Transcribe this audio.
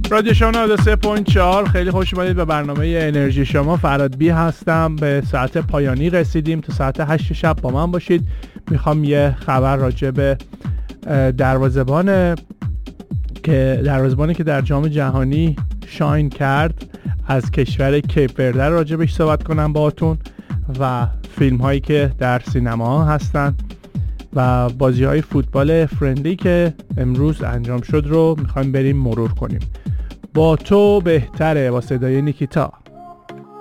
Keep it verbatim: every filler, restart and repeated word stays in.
رادیو شما نود و سه ممیز چهار. خیلی خوش اومدید به برنامه انرژی شما. فراد بی هستم. به ساعت پایانی رسیدیم. تا ساعت هشت شب با من باشید. میخوام یه خبر راجع به دروازه‌بان که دروازه‌بانی که در جام جهانی شاین کرد از کشور کیپ ورده راجع بهش صحبت کنم باهاتون و فیلم هایی که در سینما هستن و بازی های فوتبال فرندلی که امروز انجام شد رو میخوایم بریم مرور کنیم. با تو بهتره با صدای نیکیتا.